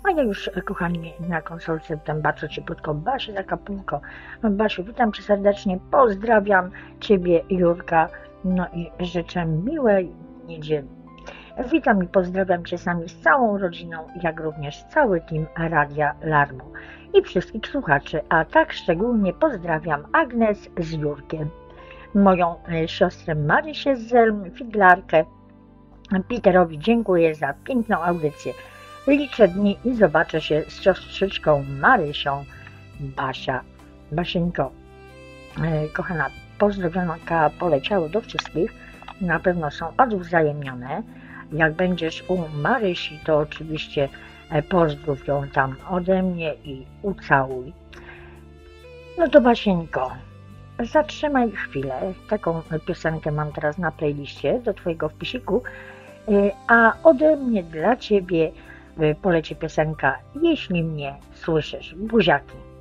A ja już, kochani, na konsolce witam bardzo ciepłutko Basię Zakapunko. Basiu, witam Cię serdecznie, pozdrawiam Ciebie, Jurka, no i życzę miłej niedzieli. Witam i pozdrawiam Cię sami z całą rodziną, jak również cały team Radia Larmu i wszystkich słuchaczy, a tak szczególnie pozdrawiam Agnes z Jurkiem, moją siostrę Marysię z Zelm, figlarkę. Peterowi dziękuję za piękną audycję. Liczę dni i zobaczę się z siostrzyczką Marysią. Basieńko, kochana, pozdrowionka poleciały do wszystkich. Na pewno są odwzajemnione. Jak będziesz u Marysi, to oczywiście pozdrów ją tam ode mnie i ucałuj. No to Basieńko, zatrzymaj chwilę. Taką piosenkę mam teraz na playliście do Twojego wpisiku. A ode mnie dla Ciebie poleci piosenka Jeśli mnie słyszysz. Buziaki.